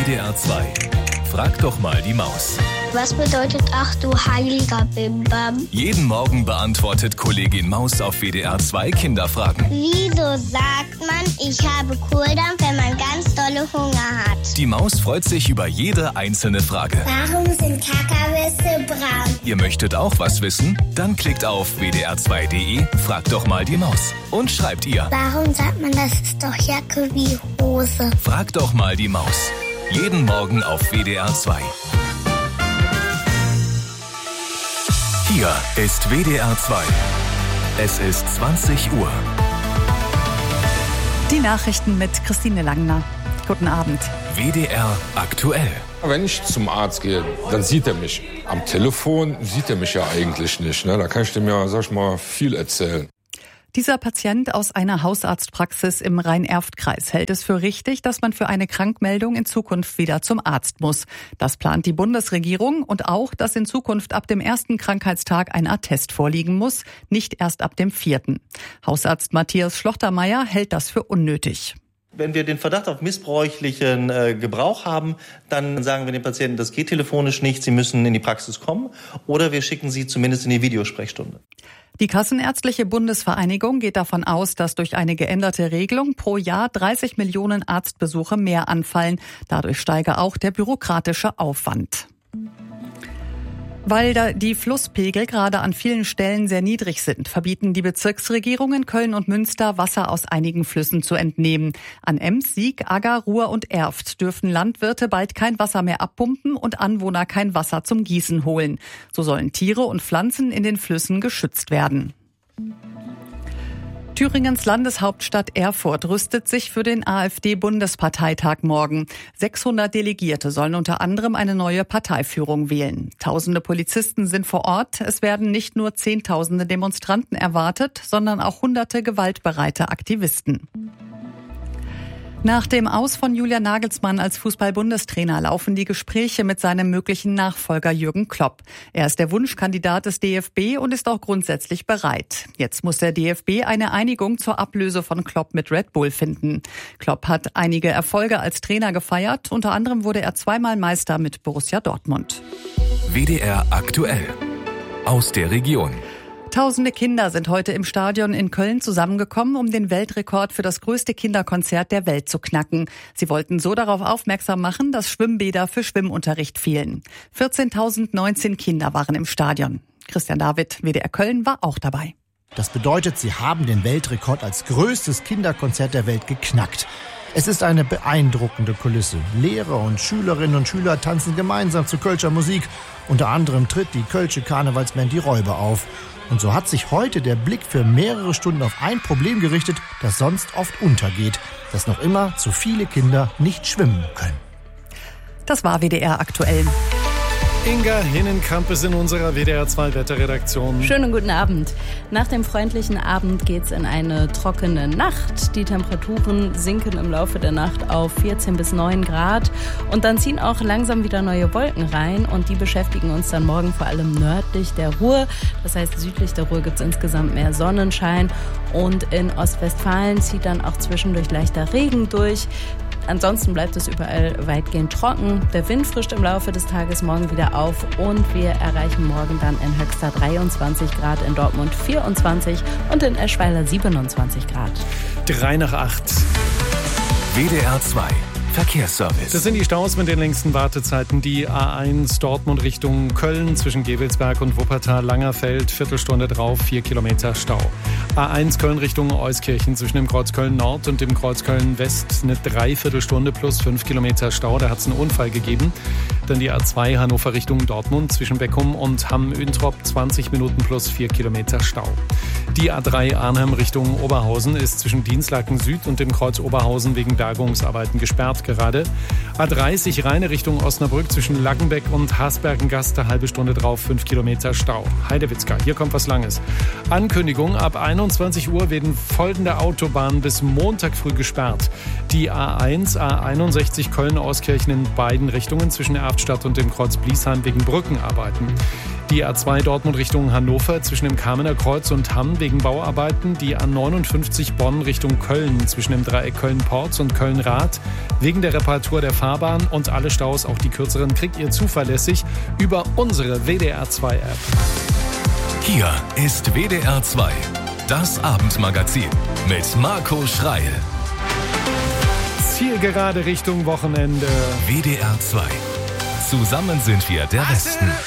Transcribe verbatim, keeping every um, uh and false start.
D R zwei. Frag doch mal die Maus. Was bedeutet ach du heiliger Bimbam? Jeden Morgen beantwortet Kollegin Maus auf W D R zwei Kinderfragen. Wieso sagt man, ich habe Kohldampf, wenn man ganz dolle Hunger hat? Die Maus freut sich über jede einzelne Frage. Warum sind Kakawisse braun? Ihr möchtet auch was wissen? Dann klickt auf w d r zwei punkt d e, fragt doch mal die Maus und schreibt ihr. Warum sagt man, das ist doch Jacke wie Hose? Fragt doch mal die Maus. Jeden Morgen auf W D R zwei. Hier ist W D R zwei. Es ist zwanzig Uhr. Die Nachrichten mit Christine Langner. Guten Abend. W D R aktuell. Wenn ich zum Arzt gehe, dann sieht er mich. Am Telefon sieht er mich ja eigentlich nicht. Ne? Da kann ich dem ja, sag ich mal, viel erzählen. Dieser Patient aus einer Hausarztpraxis im Rhein-Erft-Kreis hält es für richtig, dass man für eine Krankmeldung in Zukunft wieder zum Arzt muss. Das plant die Bundesregierung und auch, dass in Zukunft ab dem ersten Krankheitstag ein Attest vorliegen muss, nicht erst ab dem vierten. Hausarzt Matthias Schlochtermeier hält das für unnötig. Wenn wir den Verdacht auf missbräuchlichen äh, Gebrauch haben, dann sagen wir den Patienten, das geht telefonisch nicht, Sie müssen in die Praxis kommen oder wir schicken Sie zumindest in die Videosprechstunde. Die Kassenärztliche Bundesvereinigung geht davon aus, dass durch eine geänderte Regelung pro Jahr dreißig Millionen Arztbesuche mehr anfallen. Dadurch steige auch der bürokratische Aufwand. Weil da die Flusspegel gerade an vielen Stellen sehr niedrig sind, verbieten die Bezirksregierungen Köln und Münster, Wasser aus einigen Flüssen zu entnehmen. An Ems, Sieg, Agger, Ruhr und Erft dürfen Landwirte bald kein Wasser mehr abpumpen und Anwohner kein Wasser zum Gießen holen. So sollen Tiere und Pflanzen in den Flüssen geschützt werden. Thüringens Landeshauptstadt Erfurt rüstet sich für den AfD-Bundesparteitag morgen. sechshundert Delegierte sollen unter anderem eine neue Parteiführung wählen. Tausende Polizisten sind vor Ort. Es werden nicht nur Zehntausende Demonstranten erwartet, sondern auch hunderte gewaltbereite Aktivisten. Nach dem Aus von Julian Nagelsmann als Fußball-Bundestrainer laufen die Gespräche mit seinem möglichen Nachfolger Jürgen Klopp. Er ist der Wunschkandidat des D F B und ist auch grundsätzlich bereit. Jetzt muss der D F B eine Einigung zur Ablöse von Klopp mit Red Bull finden. Klopp hat einige Erfolge als Trainer gefeiert. Unter anderem wurde er zweimal Meister mit Borussia Dortmund. W D R aktuell. Aus der Region. Tausende Kinder sind heute im Stadion in Köln zusammengekommen, um den Weltrekord für das größte Kinderkonzert der Welt zu knacken. Sie wollten so darauf aufmerksam machen, dass Schwimmbäder für Schwimmunterricht fehlen. vierzehntausendneunzehn Kinder waren im Stadion. Christian David, W D R Köln, war auch dabei. Das bedeutet, sie haben den Weltrekord als größtes Kinderkonzert der Welt geknackt. Es ist eine beeindruckende Kulisse. Lehrer und Schülerinnen und Schüler tanzen gemeinsam zu Kölscher Musik. Unter anderem tritt die Kölsche Karnevalsband Die Räuber auf. Und so hat sich heute der Blick für mehrere Stunden auf ein Problem gerichtet, das sonst oft untergeht, dass noch immer zu viele Kinder nicht schwimmen können. Das war W D R aktuell. Inga Hinnenkamp ist in unserer W D R zwei Wetterredaktion. Schönen guten Abend. Nach dem freundlichen Abend geht's in eine trockene Nacht. Die Temperaturen sinken im Laufe der Nacht auf vierzehn bis neun Grad. Und dann ziehen auch langsam wieder neue Wolken rein. Und die beschäftigen uns dann morgen vor allem nördlich der Ruhr. Das heißt, südlich der Ruhr gibt's insgesamt mehr Sonnenschein. Und in Ostwestfalen zieht dann auch zwischendurch leichter Regen durch. Ansonsten bleibt es überall weitgehend trocken. Der Wind frischt im Laufe des Tages morgen wieder auf und wir erreichen morgen dann in Höxter dreiundzwanzig Grad, in Dortmund vierundzwanzig und in Eschweiler siebenundzwanzig Grad. Drei nach acht. W D R zwei. Verkehrsservice. Das sind die Staus mit den längsten Wartezeiten. Die A eins Dortmund Richtung Köln zwischen Gevelsberg und Wuppertal-Langerfeld. Viertelstunde drauf, vier Kilometer Stau. A eins Köln Richtung Euskirchen zwischen dem Kreuz Köln Nord und dem Kreuz Köln West eine Dreiviertelstunde plus fünf Kilometer Stau. Da hat es einen Unfall gegeben. Dann die A zwei Hannover Richtung Dortmund zwischen Beckum und Hamm-Üntrop zwanzig Minuten plus vier Kilometer Stau. Die A drei Arnhem Richtung Oberhausen ist zwischen Dienstlaken Süd und dem Kreuz Oberhausen wegen Bergungsarbeiten gesperrt gerade. A dreißig Rheine Richtung Osnabrück zwischen Lackenbeck und Hasbergengast, eine halbe Stunde drauf, fünf Kilometer Stau. Heidewitzka, hier kommt was Langes. Ankündigung, ab einundzwanzig Uhr werden folgende Autobahnen bis Montag früh gesperrt. Die A eins, A einundsechzig Köln-Auskirchen in beiden Richtungen zwischen Erftstadt und dem Kreuz Bliesheim wegen Brückenarbeiten. Die A zwei Dortmund Richtung Hannover zwischen dem Kamener Kreuz und Hamm wegen Bauarbeiten. Die A neunundfünfzig Bonn Richtung Köln zwischen dem Dreieck Köln-Porz und Köln-Rath wegen der Reparatur der Fahrbahn. Und alle Staus, auch die kürzeren, kriegt ihr zuverlässig über unsere W D R zwei App. Hier ist W D R zwei, das Abendmagazin mit Marco Schreil. Zielgerade Richtung Wochenende. W D R zwei. Zusammen sind wir der Westen.